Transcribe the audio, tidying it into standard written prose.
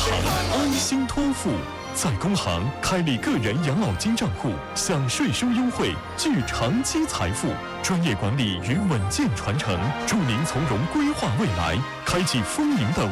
安心托付。在工行开立个人养老金账户，享税收优惠，聚长期财富，专业管理与稳健传承，助您从容规划未来，开启丰盈的